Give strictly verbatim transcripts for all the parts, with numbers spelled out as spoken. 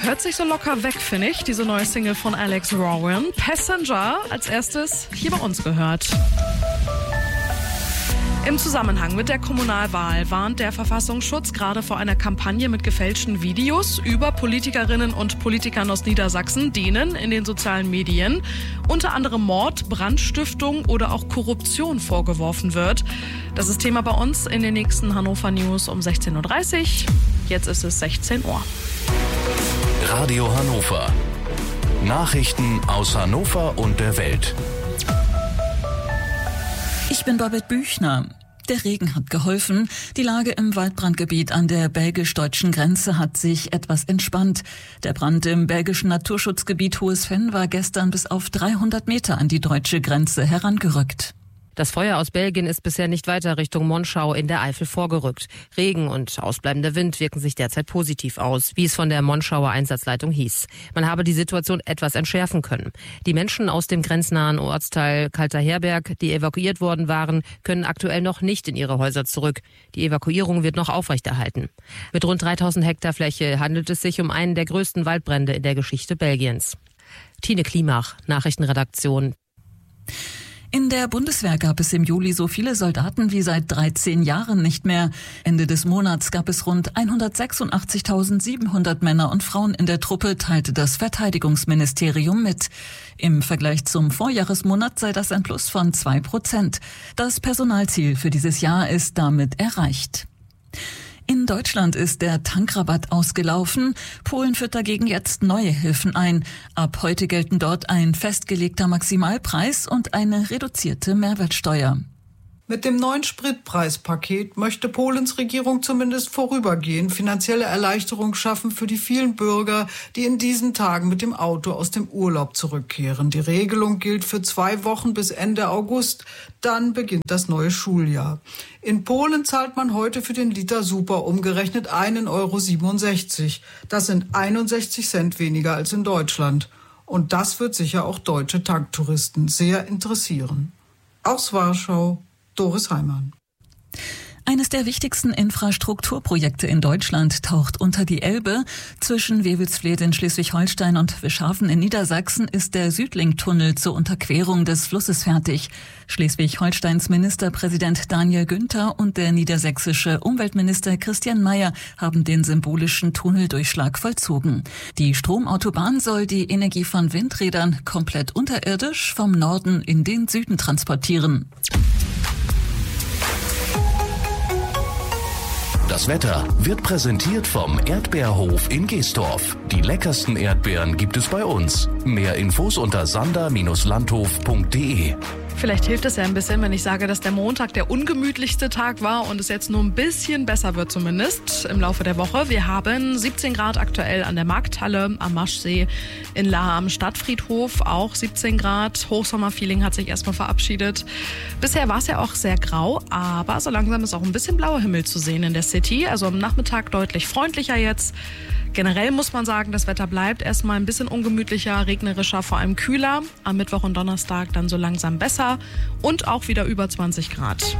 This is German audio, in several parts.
Hört sich so locker weg, finde ich, diese neue Single von Alex Warren. Passenger als erstes hier bei uns gehört. Im Zusammenhang mit der Kommunalwahl warnt der Verfassungsschutz gerade vor einer Kampagne mit gefälschten Videos über Politikerinnen und Politikern aus Niedersachsen, denen in den sozialen Medien unter anderem Mord, Brandstiftung oder auch Korruption vorgeworfen wird. Das ist Thema bei uns in den nächsten Hannover News um sechzehn Uhr dreißig. Jetzt ist es sechzehn Uhr. Radio Hannover. Nachrichten aus Hannover und der Welt. Ich bin Babette Büchner. Der Regen hat geholfen. Die Lage im Waldbrandgebiet an der belgisch-deutschen Grenze hat sich etwas entspannt. Der Brand im belgischen Naturschutzgebiet Hohes Venn war gestern bis auf dreihundert Meter an die deutsche Grenze herangerückt. Das Feuer aus Belgien ist bisher nicht weiter Richtung Monschau in der Eifel vorgerückt. Regen und ausbleibender Wind wirken sich derzeit positiv aus, wie es von der Monschauer Einsatzleitung hieß. Man habe die Situation etwas entschärfen können. Die Menschen aus dem grenznahen Ortsteil Kalter Herberg, die evakuiert worden waren, können aktuell noch nicht in ihre Häuser zurück. Die Evakuierung wird noch aufrechterhalten. Mit rund dreitausend Hektar Fläche handelt es sich um einen der größten Waldbrände in der Geschichte Belgiens. Tine Klimach, Nachrichtenredaktion. In der Bundeswehr gab es im Juli so viele Soldaten wie seit dreizehn Jahren nicht mehr. Ende des Monats gab es rund hundertsechsundachtzigtausendsiebenhundert Männer und Frauen in der Truppe, teilte das Verteidigungsministerium mit. Im Vergleich zum Vorjahresmonat sei das ein Plus von zwei Prozent. Das Personalziel für dieses Jahr ist damit erreicht. In Deutschland ist der Tankrabatt ausgelaufen. Polen führt dagegen jetzt neue Hilfen ein. Ab heute gelten dort ein festgelegter Maximalpreis und eine reduzierte Mehrwertsteuer. Mit dem neuen Spritpreispaket möchte Polens Regierung zumindest vorübergehend finanzielle Erleichterung schaffen für die vielen Bürger, die in diesen Tagen mit dem Auto aus dem Urlaub zurückkehren. Die Regelung gilt für zwei Wochen bis Ende August. Dann beginnt das neue Schuljahr. In Polen zahlt man heute für den Liter Super umgerechnet einen Euro siebenundsechzig. Das sind einundsechzig Cent weniger als in Deutschland. Und das wird sicher auch deutsche Tanktouristen sehr interessieren. Aus Warschau, Doris Heimann. Eines der wichtigsten Infrastrukturprojekte in Deutschland taucht unter die Elbe. Zwischen Wewelsfleth in Schleswig-Holstein und Wischhafen in Niedersachsen ist der Südlink-Tunnel zur Unterquerung des Flusses fertig. Schleswig-Holsteins Ministerpräsident Daniel Günther und der niedersächsische Umweltminister Christian Mayer haben den symbolischen Tunneldurchschlag vollzogen. Die Stromautobahn soll die Energie von Windrädern komplett unterirdisch vom Norden in den Süden transportieren. Das Wetter wird präsentiert vom Erdbeerhof in Geestorf. Die leckersten Erdbeeren gibt es bei uns. Mehr Infos unter sander Bindestrich landhof punkt de. Vielleicht hilft es ja ein bisschen, wenn ich sage, dass der Montag der ungemütlichste Tag war und es jetzt nur ein bisschen besser wird zumindest im Laufe der Woche. Wir haben siebzehn Grad aktuell an der Markthalle, am Maschsee, in Lahr am Stadtfriedhof auch siebzehn Grad. Hochsommerfeeling hat sich erstmal verabschiedet. Bisher war es ja auch sehr grau, aber so langsam ist auch ein bisschen blauer Himmel zu sehen in der City. Also am Nachmittag deutlich freundlicher jetzt. Generell muss man sagen, das Wetter bleibt erstmal ein bisschen ungemütlicher, regnerischer, vor allem kühler. Am Mittwoch und Donnerstag dann so langsam besser und auch wieder über zwanzig Grad.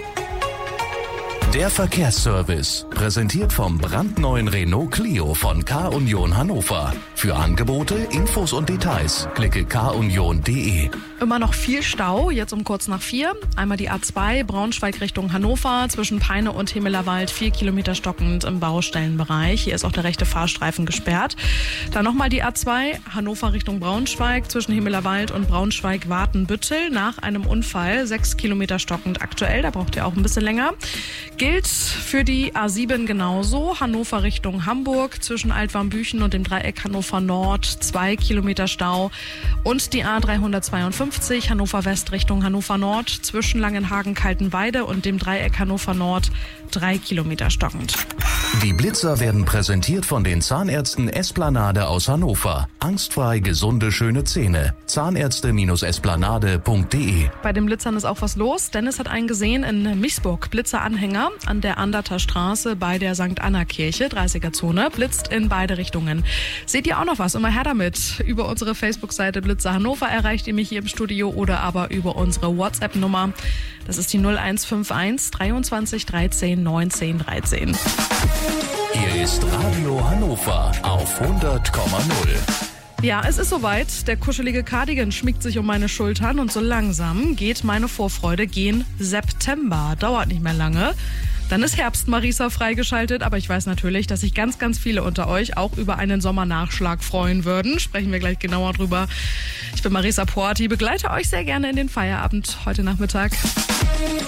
Der Verkehrsservice, präsentiert vom brandneuen Renault Clio von K-Union Hannover. Für Angebote, Infos und Details klicke k union punkt de. Immer noch viel Stau, jetzt um kurz nach vier. Einmal die A zwei, Braunschweig Richtung Hannover, zwischen Peine und Himmelerwald, vier Kilometer stockend im Baustellenbereich. Hier ist auch der rechte Fahrstreifen gesperrt. Dann nochmal die A zwei, Hannover Richtung Braunschweig, zwischen Himmelerwald und Braunschweig-Watenbüttel. Nach einem Unfall, sechs Kilometer stockend aktuell, da braucht ihr auch ein bisschen länger. Gilt für die A sieben genauso. Hannover Richtung Hamburg, zwischen Altwarmbüchen und dem Dreieck Hannover Nord, zwei Kilometer Stau. Und die A dreihundertzweiundfünfzig, Hannover West Richtung Hannover Nord, zwischen Langenhagen-Kaltenweide und dem Dreieck Hannover Nord, drei Kilometer stockend. Die Blitzer werden präsentiert von den Zahnärzten Esplanade aus Hannover. Angstfrei gesunde, schöne Zähne. Zahnärzte Esplanade punkt de. Bei den Blitzern ist auch was los. Dennis hat einen gesehen in Michsburg. Blitzeranhänger an der Anderter Straße bei der Sankt Anna Kirche, dreißiger Zone, blitzt in beide Richtungen. Seht ihr auch noch was? Immer her damit. Über unsere Facebook-Seite Blitzer Hannover erreicht ihr mich hier im Studio oder aber über unsere WhatsApp-Nummer. Das ist die null eins fünf eins dreiundzwanzig dreizehn neunzehn dreizehn. Hier ist Radio Hannover auf hundert Komma null. Ja, es ist soweit. Der kuschelige Cardigan schmiegt sich um meine Schultern und so langsam geht meine Vorfreude gen September. Dauert nicht mehr lange. Dann ist Herbst Marisa freigeschaltet, aber ich weiß natürlich, dass sich ganz, ganz viele unter euch auch über einen Sommernachschlag freuen würden. Sprechen wir gleich genauer drüber. Ich bin Marisa Porti, begleite euch sehr gerne in den Feierabend heute Nachmittag.